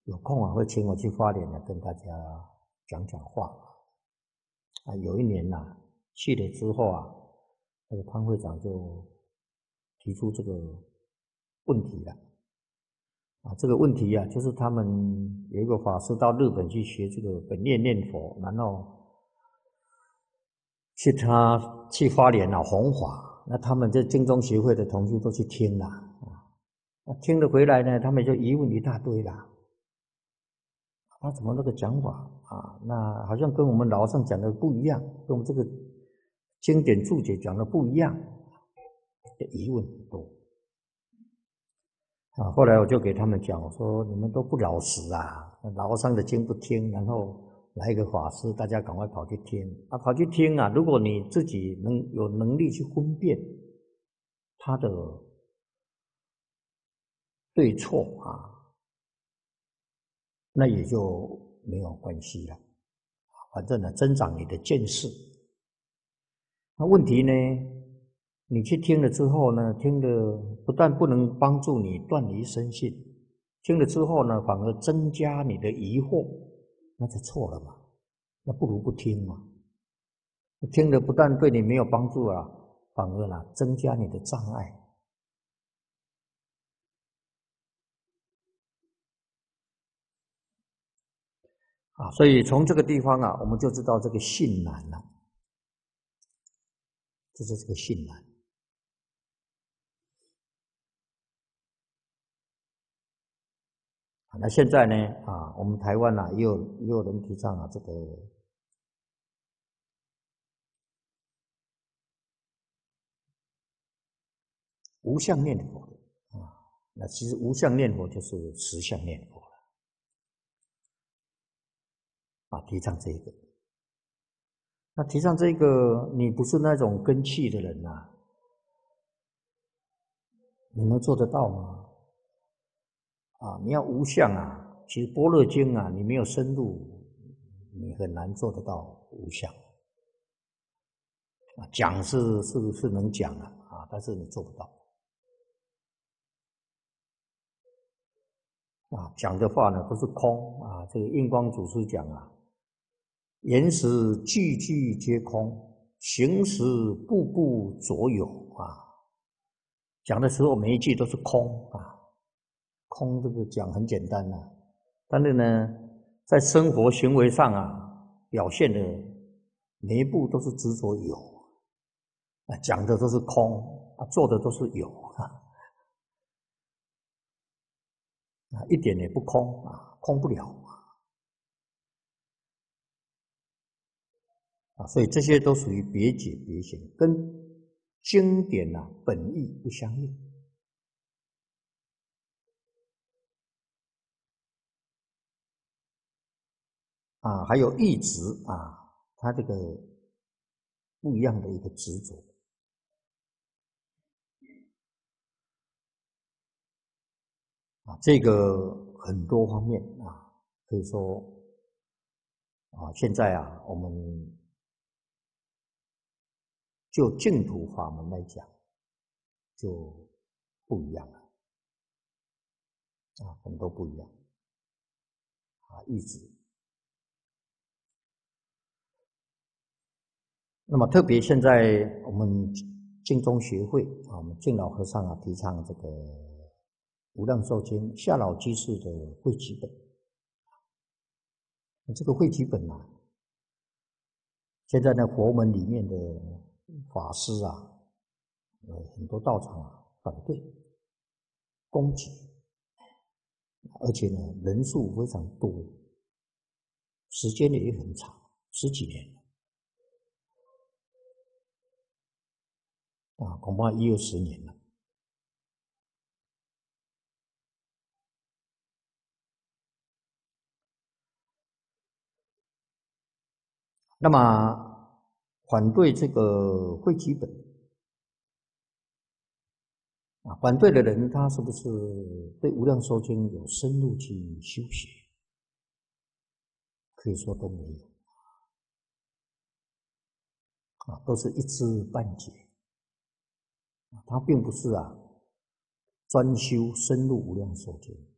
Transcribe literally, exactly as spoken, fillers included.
有空啊会请我去花莲呢，跟大家讲讲话。啊，有一年呐、啊，去了之后啊，那个潘会长就提出这个问题了。啊，这个问题啊，就是他们有一个法师到日本去学这个本愿念佛，然后去他去花莲啊弘法，那他们这净宗协会的同修都去听了啊，听了回来呢，他们就疑问一大堆啦。他怎么那个讲法啊？那好像跟我们老上讲的不一样，跟我们这个经典注解讲的不一样，疑问很多。啊，后来我就给他们讲，我说你们都不老实啊，老上的经不听，然后来一个法师，大家赶快跑去听啊，跑去听啊。如果你自己能有能力去分辨他的对错啊，那也就没有关系了。反正呢，增长你的见识。那问题呢？你去听了之后呢，听了不但不能帮助你断离生信，听了之后呢，反而增加你的疑惑，那就错了嘛。那不如不听嘛。听了不但对你没有帮助啊，反而呢增加你的障碍。啊，所以从这个地方啊，我们就知道这个信难了，就是这个信难。那现在呢，啊，我们台湾啊，也有也有人提倡啊，这个无相念佛的啊。那其实无相念佛就是实相念佛了啊，提倡这个。那提倡这个，你不是那种根器的人呐、啊，你能做得到吗？啊，你要无相啊。其实《般若经》啊，你没有深入，你很难做得到无相。啊，讲是是是能讲的啊，但是你做不到。啊，讲的话呢都是空啊。这个印光祖师讲啊，言时句句皆空，行时步步着有啊。讲的时候每一句都是空啊。空这个讲很简单呐、啊，但是呢，在生活行为上啊，表现的每一步都是执着有啊，讲的都是空啊，做的都是有啊，啊，一点也不空啊，空不了啊，所以这些都属于别解别行，跟经典啊本意不相应啊，还有意执啊，它这个不一样的一个执着啊，这个很多方面啊，可以说啊，现在啊，我们就净土法门来讲，就不一样了啊，很多不一样啊，意志。那么特别现在我们净宗学会啊，我们净老和尚啊，提倡这个无量寿经夏老居士的汇集本。这个汇集本啊，现在呢佛门里面的法师啊，呃，很多道场啊反对攻击，而且呢人数非常多，时间也很长，十几年了啊，恐怕一二十年了。那么反对这个汇集本啊，反对的人他是不是对无量寿经有深入去修学？可以说都没有啊，都是一知半解啊，他并不是啊专修深入无量寿经